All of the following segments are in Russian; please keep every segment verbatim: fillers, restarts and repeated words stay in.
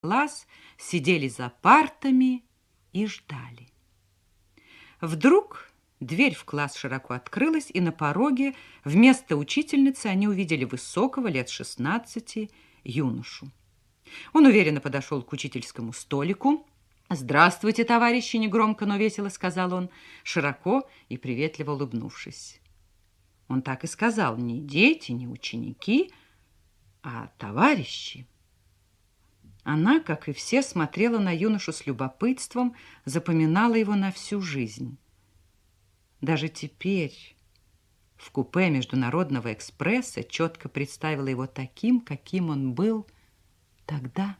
класс, сидели за партами и ждали. Вдруг дверь в класс широко открылась, и на пороге вместо учительницы они увидели высокого, лет шестнадцати, юношу. Он уверенно подошел к учительскому столику. «Здравствуйте, товарищи!» — негромко, но весело сказал он, широко и приветливо улыбнувшись. Он так и сказал: не дети, не ученики, а товарищи. Она, как и все, смотрела на юношу с любопытством, запоминала его на всю жизнь. Даже теперь в купе Международного экспресса четко представила его таким, каким он был тогда.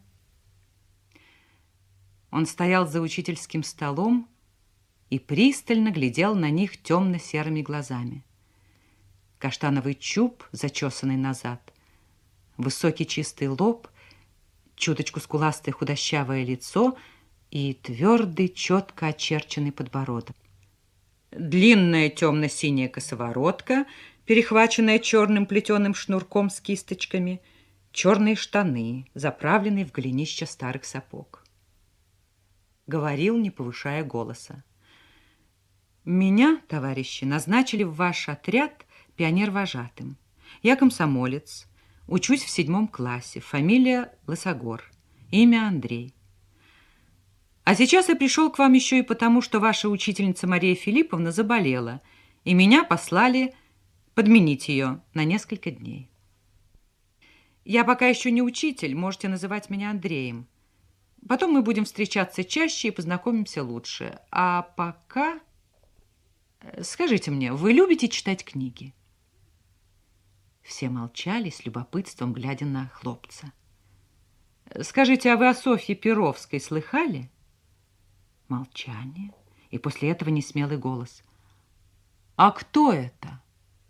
Он стоял за учительским столом и пристально глядел на них темно-серыми глазами. Каштановый чуб, зачесанный назад, высокий чистый лоб, чуточку скуластое худощавое лицо и твердый, четко очерченный подбородок. Длинная темно-синяя косоворотка, перехваченная черным плетеным шнурком с кисточками, черные штаны, заправленные в голенище старых сапог. Говорил, не повышая голоса: «Меня, товарищи, назначили в ваш отряд пионер-вожатым. Я комсомолец, учусь в седьмом классе, фамилия Лысогор, имя Андрей. А сейчас я пришел к вам еще и потому, что ваша учительница Мария Филипповна заболела, и меня послали подменить ее на несколько дней. Я пока еще не учитель, можете называть меня Андреем. Потом мы будем встречаться чаще и познакомимся лучше. А пока... Скажите мне, вы любите читать книги?» Все молчали с любопытством, глядя на хлопца. «Скажите, а вы о Софье Перовской слыхали?» Молчание, и после этого несмелый голос: «А кто это?»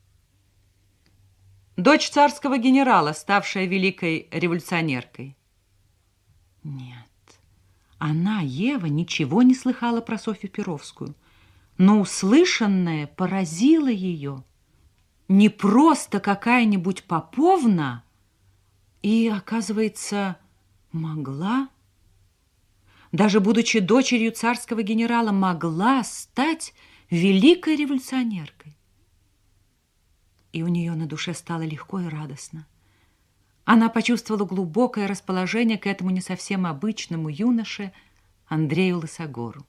«Дочь царского генерала, ставшая великой революционеркой». Нет, она, Ева, ничего не слыхала про Софью Перовскую, но услышанное поразило ее. Не просто какая-нибудь поповна, и, оказывается, могла, даже будучи дочерью царского генерала, могла стать великой революционеркой. И у нее на душе стало легко и радостно. Она почувствовала глубокое расположение к этому не совсем обычному юноше Андрею Лысогору.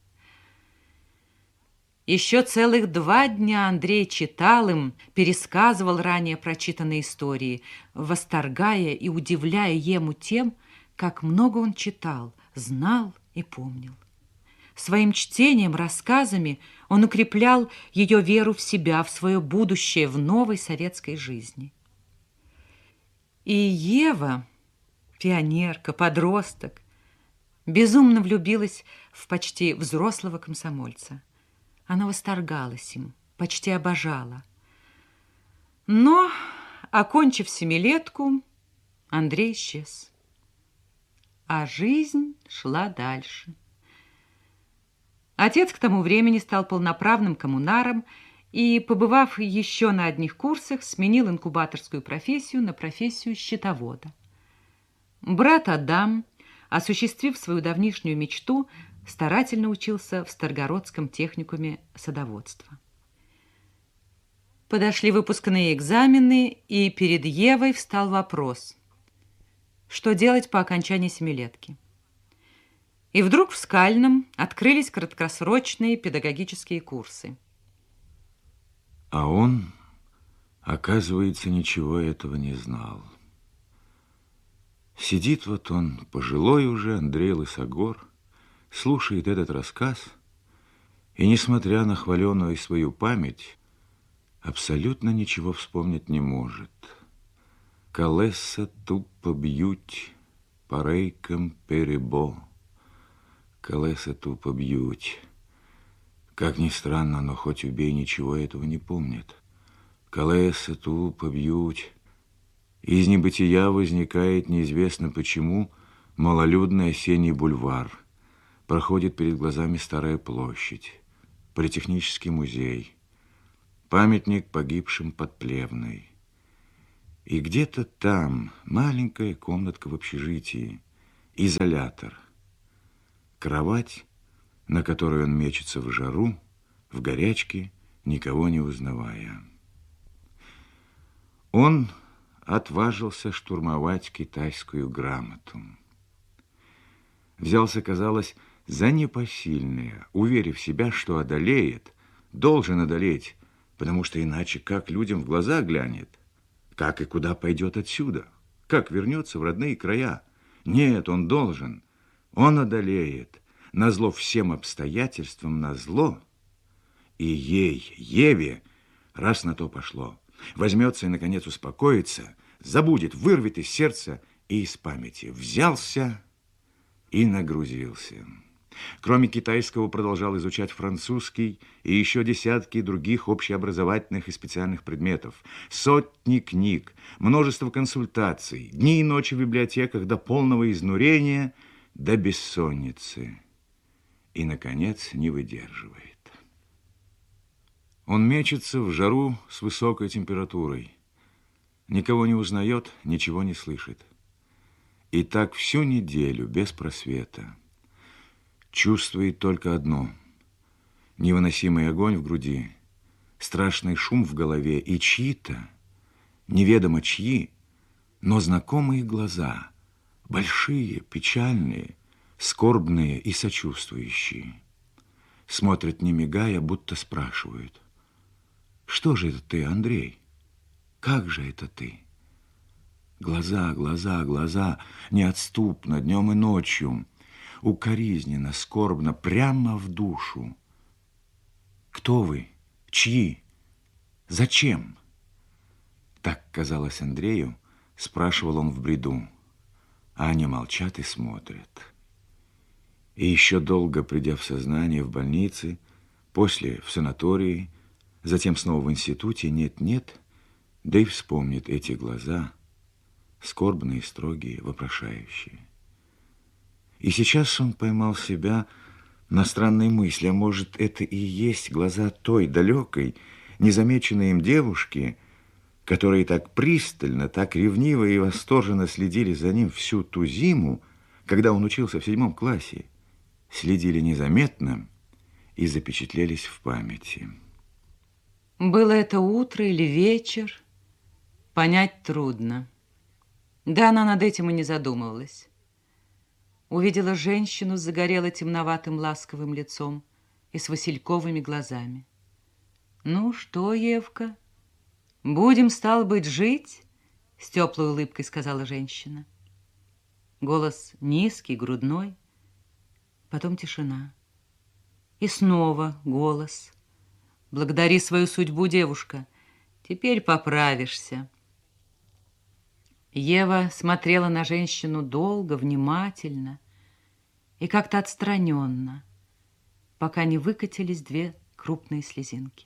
Еще целых два дня Андрей читал им, пересказывал ранее прочитанные истории, восторгая и удивляя Ему тем, как много он читал, знал и помнил. Своим чтением, рассказами он укреплял ее веру в себя, в свое будущее, в новой советской жизни. И Ева, пионерка, подросток, безумно влюбилась в почти взрослого комсомольца. Она восторгалась им, почти обожала. Но, окончив семилетку, Андрей исчез. А жизнь шла дальше. Отец к тому времени стал полноправным коммунаром и, побывав еще на одних курсах, сменил инкубаторскую профессию на профессию счетовода. Брат Адам, осуществив свою давнишнюю мечту, старательно учился в Старгородском техникуме садоводства. Подошли выпускные экзамены, и перед Евой встал вопрос: что делать по окончании семилетки? И вдруг в Скальном открылись краткосрочные педагогические курсы. А он, оказывается, ничего этого не знал. Сидит вот он, пожилой уже Андрей Лысогор, слушает этот рассказ и, несмотря на хваленую свою память, абсолютно ничего вспомнить не может. Колеса тупо бьют по рейкам перебо. Колеса тупо бьют. Как ни странно, но хоть убей, ничего этого не помнит. Колеса тупо бьют. Из небытия возникает неизвестно почему малолюдный осенний бульвар. Проходит перед глазами Старая площадь, Политехнический музей, памятник погибшим под Плевной. И где-то там маленькая комнатка в общежитии, изолятор, кровать, на которой он мечется в жару, в горячке, никого не узнавая. Он отважился штурмовать китайскую грамоту. Взялся, казалось, за непосильное, уверив себя, что одолеет, должен одолеть, потому что иначе как людям в глаза глянет, как и куда пойдет отсюда, как вернется в родные края. Нет, он должен, он одолеет, назло всем обстоятельствам, назло. И ей, Еве, раз на то пошло, возьмется и, наконец, успокоится, забудет, вырвет из сердца и из памяти. Взялся и нагрузился. Кроме китайского, продолжал изучать французский и еще десятки других общеобразовательных и специальных предметов. Сотни книг, множество консультаций, дни и ночи в библиотеках до полного изнурения, до бессонницы. И, наконец, не выдерживает. Он мечется в жару с высокой температурой. Никого не узнает, ничего не слышит. И так всю неделю без просвета. Чувствует только одно – невыносимый огонь в груди, страшный шум в голове и чьи-то, неведомо чьи, но знакомые глаза, большие, печальные, скорбные и сочувствующие. Смотрят, не мигая, будто спрашивают: «Что же это ты, Андрей? Как же это ты?» Глаза, глаза, глаза, неотступно, днем и ночью, укоризненно, скорбно, прямо в душу. Кто вы? Чьи? Зачем? Так казалось Андрею, спрашивал он в бреду, а они молчат и смотрят. И еще долго, придя в сознание в больнице, после в санатории, затем снова в институте, нет-нет, да и вспомнит эти глаза, скорбные, строгие, вопрошающие. И сейчас он поймал себя на странной мысли, а может, это и есть глаза той далекой, незамеченной им девушки, которые так пристально, так ревниво и восторженно следили за ним всю ту зиму, когда он учился в седьмом классе, следили незаметно и запечатлелись в памяти. Было это утро или вечер, понять трудно. Да она над этим и не задумывалась. Увидела женщину с загорело-темноватым ласковым лицом и с васильковыми глазами. «Ну что, Евка, будем, стало быть, жить?» — с теплой улыбкой сказала женщина. Голос низкий, грудной, потом тишина. И снова голос. «Благодари свою судьбу, девушка, теперь поправишься». Ева смотрела на женщину долго, внимательно и как-то отстраненно, пока не выкатились две крупные слезинки.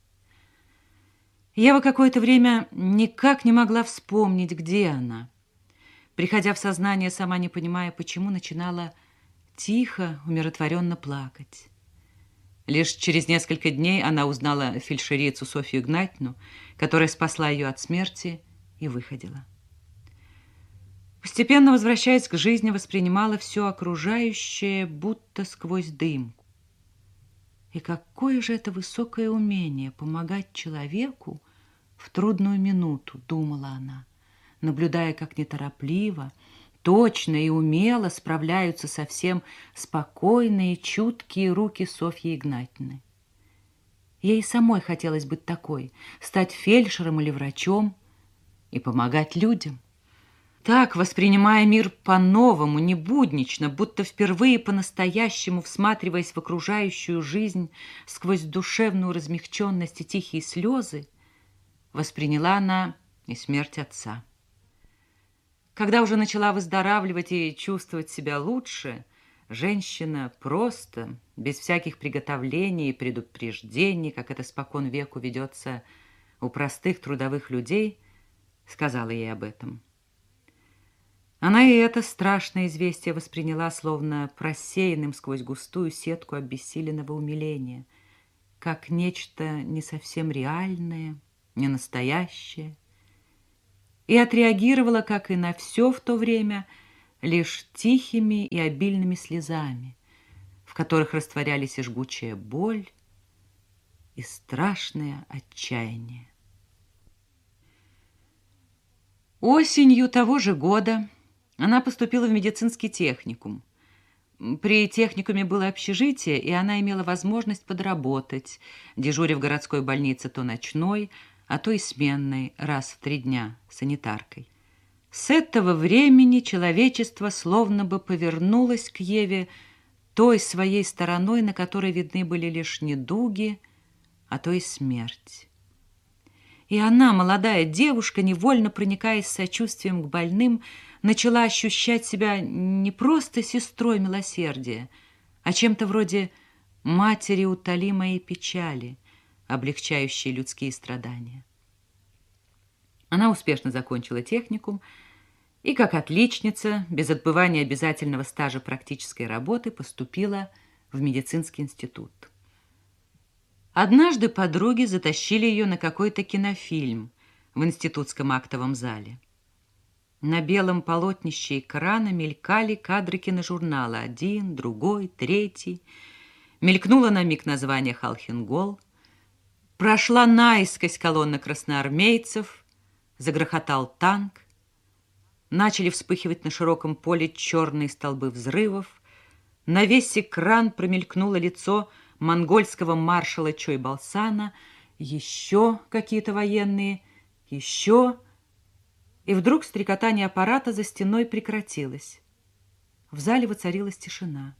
Ева какое-то время никак не могла вспомнить, где она. Приходя в сознание, сама не понимая, почему, начинала тихо, умиротворенно плакать. Лишь через несколько дней она узнала фельдшерицу Софью Игнатьевну, которая спасла ее от смерти и выходила. Постепенно, возвращаясь к жизни, воспринимала все окружающее будто сквозь дымку. И какое же это высокое умение помогать человеку в трудную минуту, думала она, наблюдая, как неторопливо, точно и умело справляются совсем спокойные, чуткие руки Софьи Игнатьевны. Ей самой хотелось быть такой, стать фельдшером или врачом и помогать людям. Так, воспринимая мир по-новому, небуднично, будто впервые по-настоящему всматриваясь в окружающую жизнь сквозь душевную размягченность и тихие слезы, восприняла она и смерть отца. Когда уже начала выздоравливать и чувствовать себя лучше, женщина просто, без всяких приготовлений и предупреждений, как это спокон веку ведется у простых трудовых людей, сказала ей об этом. Она и это страшное известие восприняла словно просеянным сквозь густую сетку обессиленного умиления, как нечто не совсем реальное, не настоящее, и отреагировала, как и на все в то время, лишь тихими и обильными слезами, в которых растворялись и жгучая боль, и страшное отчаяние. Осенью того же года она поступила в медицинский техникум. При техникуме было общежитие, и она имела возможность подработать, дежуря в городской больнице то ночной, а то и сменной, раз в три дня, санитаркой. С этого времени человечество словно бы повернулось к Еве той своей стороной, на которой видны были лишь недуги, а то и смерть. И она, молодая девушка, невольно проникаясь сочувствием к больным, начала ощущать себя не просто сестрой милосердия, а чем-то вроде матери утоли моей печали, облегчающей людские страдания. Она успешно закончила техникум и, как отличница, без отбывания обязательного стажа практической работы, поступила в медицинский институт. Однажды подруги затащили ее на какой-то кинофильм в институтском актовом зале. На белом полотнище экрана мелькали кадры киножурнала. Один, другой, третий. Мелькнуло на миг название «Халхингол». Прошла наискось колонна красноармейцев. Загрохотал танк. Начали вспыхивать на широком поле черные столбы взрывов. На весь экран промелькнуло лицо монгольского маршала Чойбалсана, еще какие-то военные, еще... И вдруг стрекотание аппарата за стеной прекратилось. В зале воцарилась тишина.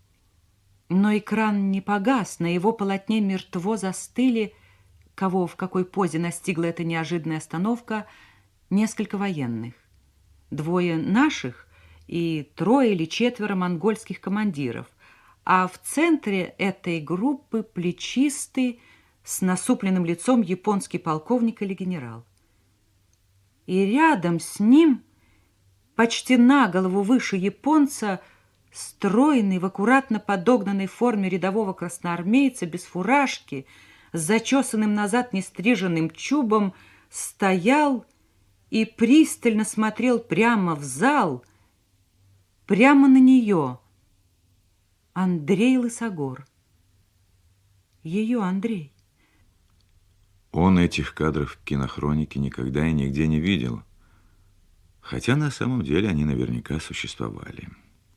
Но экран не погас, на его полотне мертво застыли, кого в какой позе настигла эта неожиданная остановка, несколько военных. Двое наших и трое или четверо монгольских командиров, а в центре этой группы плечистый, с насупленным лицом японский полковник или генерал. И рядом с ним, почти на голову выше японца, стройный в аккуратно подогнанной форме рядового красноармейца, без фуражки, с зачесанным назад нестриженным чубом, стоял и пристально смотрел прямо в зал, прямо на нее. Андрей Лысогор. Ее Андрей. Он этих кадров в кинохронике никогда и нигде не видел, хотя на самом деле они наверняка существовали.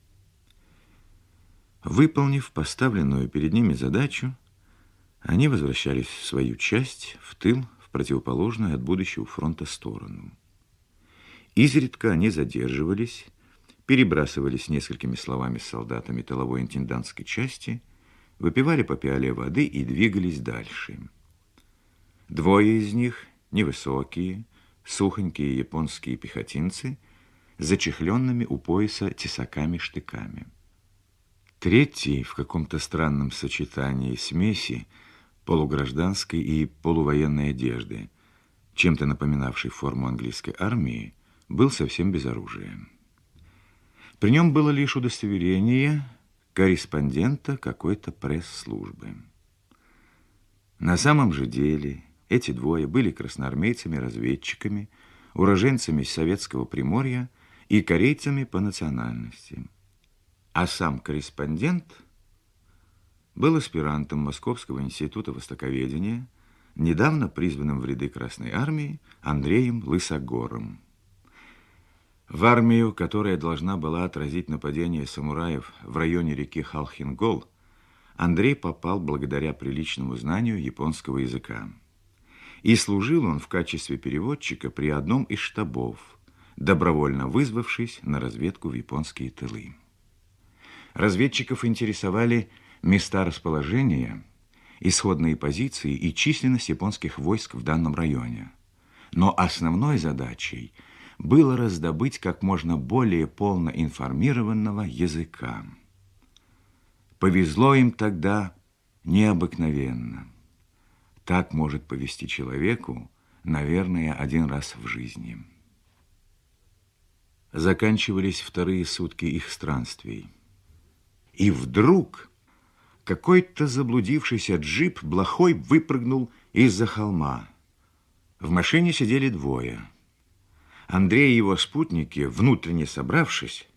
Выполнив поставленную перед ними задачу, они возвращались в свою часть, в тыл, в противоположную от будущего фронта сторону. Изредка они задерживались, перебрасывались несколькими словами с солдатами тыловой интендантской части, выпивали по пиале воды и двигались дальше. Двое из них, невысокие, сухонькие японские пехотинцы, с зачехленными у пояса тесаками-штыками. Третий в каком-то странном сочетании смеси полугражданской и полувоенной одежды, чем-то напоминавший форму английской армии, был совсем без оружия. При нем было лишь удостоверение корреспондента какой-то пресс-службы. На самом же деле эти двое были красноармейцами-разведчиками, уроженцами Советского Приморья и корейцами по национальности. А сам корреспондент был аспирантом Московского института востоковедения, недавно призванным в ряды Красной Армии Андреем Лысогором. В армию, которая должна была отразить нападение самураев в районе реки Халхингол, Андрей попал благодаря приличному знанию японского языка. И служил он в качестве переводчика при одном из штабов, добровольно вызвавшись на разведку в японские тылы. Разведчиков интересовали места расположения, исходные позиции и численность японских войск в данном районе. Но основной задачей было раздобыть как можно более полно информированного языка. Повезло им тогда необыкновенно. Так может повезти человеку, наверное, один раз в жизни. Заканчивались вторые сутки их странствий. И вдруг какой-то заблудившийся джип блохой выпрыгнул из-за холма. В машине сидели двое. Андрей и его спутники, внутренне собравшись,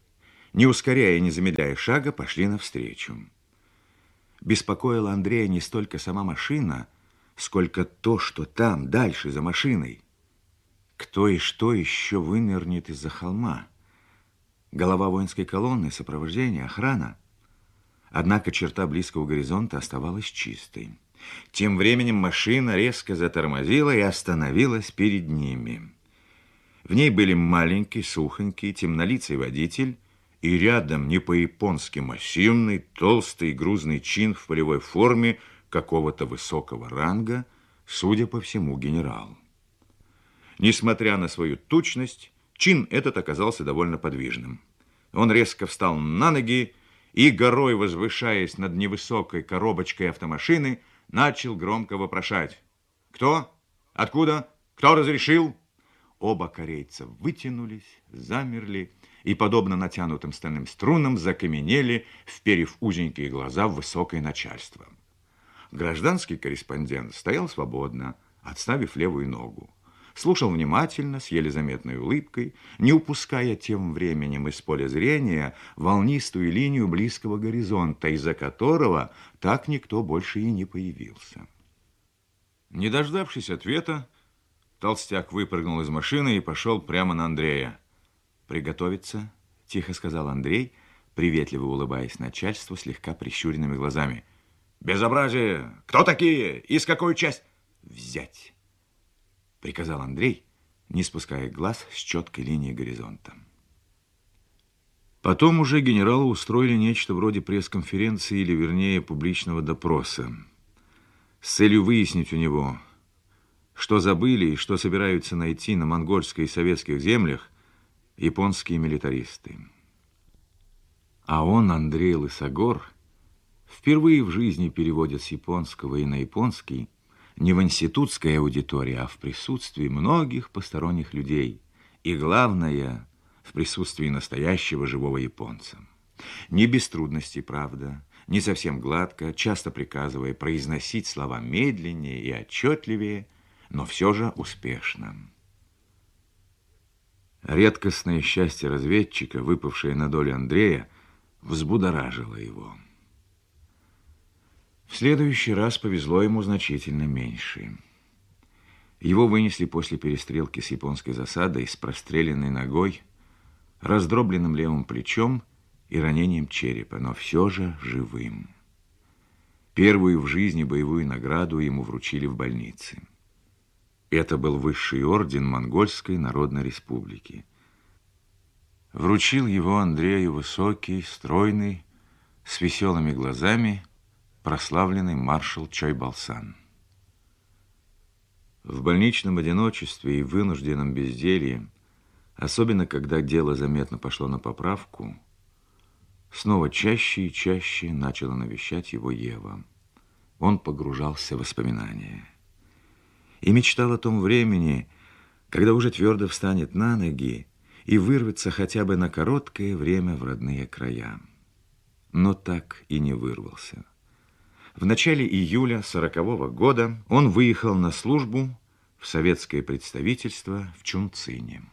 не ускоряя и не замедляя шага, пошли навстречу. Беспокоила Андрея не столько сама машина, сколько то, что там, дальше, за машиной. Кто и что еще вынырнет из-за холма? Голова воинской колонны, сопровождение, охрана. Однако черта близкого горизонта оставалась чистой. Тем временем машина резко затормозила и остановилась перед ними. В ней были маленький, сухонький, темнолицый водитель и рядом не по-японски массивный, толстый, грузный чин в полевой форме какого-то высокого ранга, судя по всему, генерал. Несмотря на свою тучность, чин этот оказался довольно подвижным. Он резко встал на ноги и, горой возвышаясь над невысокой коробочкой автомашины, начал громко вопрошать: «Кто? Откуда? Кто разрешил?» Оба корейца вытянулись, замерли и, подобно натянутым стальным струнам, закаменели, вперев узенькие глаза в высокое начальство. Гражданский корреспондент стоял свободно, отставив левую ногу. Слушал внимательно, с еле заметной улыбкой, не упуская тем временем из поля зрения волнистую линию близкого горизонта, из-за которого так никто больше и не появился. Не дождавшись ответа, толстяк выпрыгнул из машины и пошел прямо на Андрея. «Приготовиться», – тихо сказал Андрей, приветливо улыбаясь начальству слегка прищуренными глазами. «Безобразие! Кто такие? Из какой части?» «Взять!» — приказал Андрей, не спуская глаз с четкой линии горизонта. Потом уже генералу устроили нечто вроде пресс-конференции или, вернее, публичного допроса с целью выяснить у него, что забыли и что собираются найти на монгольской и советских землях японские милитаристы. А он, Андрей Лысогор, впервые в жизни переводит с японского и на японский не в институтской аудитории, а в присутствии многих посторонних людей. И главное, в присутствии настоящего живого японца. Не без трудностей, правда, не совсем гладко, часто приказывая произносить слова медленнее и отчетливее, но все же успешно. Редкостное счастье разведчика, выпавшее на долю Андрея, взбудоражило его. В следующий раз повезло ему значительно меньше. Его вынесли после перестрелки с японской засадой с простреленной ногой, раздробленным левым плечом и ранением черепа, но все же живым. Первую в жизни боевую награду ему вручили в больнице. Это был высший орден Монгольской Народной Республики. Вручил его Андрею высокий, стройный, с веселыми глазами, прославленный маршал Чойбалсан. В больничном одиночестве и вынужденном безделье, особенно когда дело заметно пошло на поправку, снова чаще и чаще начала навещать его Ева. Он погружался в воспоминания и мечтал о том времени, когда уже твердо встанет на ноги и вырвется хотя бы на короткое время в родные края. Но так и не вырвался. В начале июля сорокового года он выехал на службу в советское представительство в Чунцине.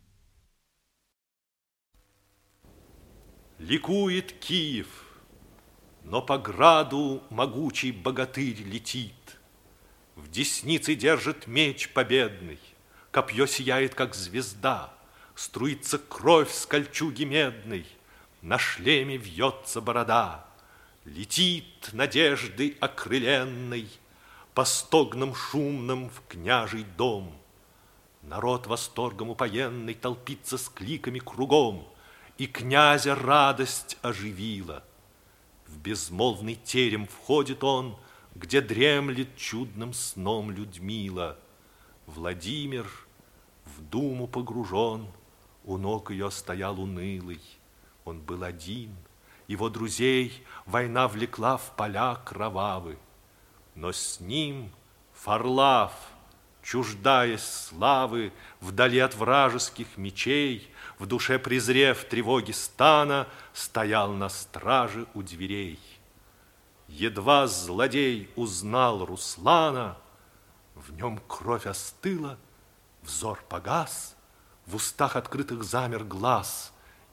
Ликует Киев, но по граду могучий богатырь летит. В деснице держит меч победный, копье сияет, как звезда, струится кровь с кольчуги медной, на шлеме вьется борода. Летит надеждой окрыленной по стогнам шумным в княжий дом. Народ восторгом упоенный толпится с кликами кругом, и князя радость оживила. В безмолвный терем входит он, где дремлет чудным сном Людмила. Владимир в думу погружен, у ног ее стоял унылый. Он был один, его друзей война влекла в поля кровавы. Но с ним Фарлав, чуждаясь славы, вдали от вражеских мечей, в душе презрев тревоги стана, стоял на страже у дверей. Едва злодей узнал Руслана, в нем кровь остыла, взор погас, в устах открытых замер глаз,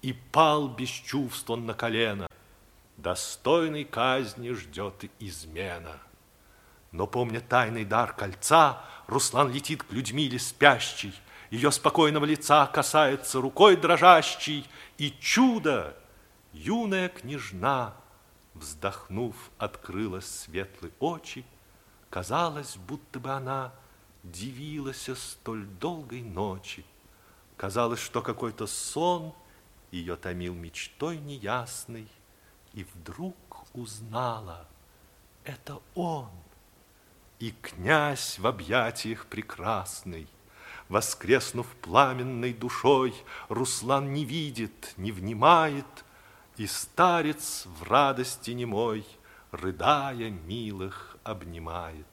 И пал без чувств он на колено. Достойной казни ждет измена. Но, помня тайный дар кольца, Руслан летит к Людмиле спящей, ее спокойного лица касается рукой дрожащей, и чудо! Юная княжна, вздохнув, открыла светлые очи. Казалось, будто бы она дивилась столь долгой ночи. Казалось, что какой-то сон ее томил мечтой неясной, и вдруг узнала — это он. И князь в объятиях прекрасный, воскреснув пламенной душой, Руслан не видит, не внимает, и старец в радости немой, рыдая, милых обнимает.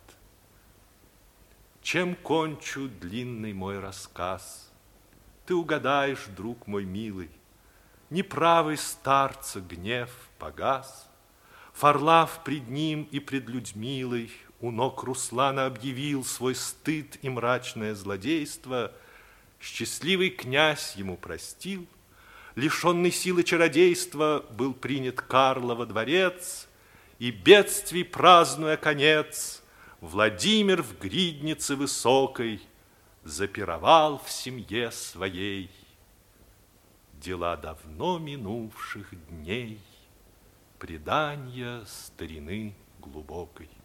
Чем кончу длинный мой рассказ? Ты угадаешь, друг мой милый, неправый старца гнев погас. Фарлав пред ним и пред Людмилой у ног Руслана объявил свой стыд и мрачное злодейство. Счастливый князь ему простил. Лишенный силы чародейства был принят Карло во дворец, и бедствий празднуя конец, Владимир в гриднице высокой запировал в семье своей. Дела давно минувших дней, преданья старины глубокой.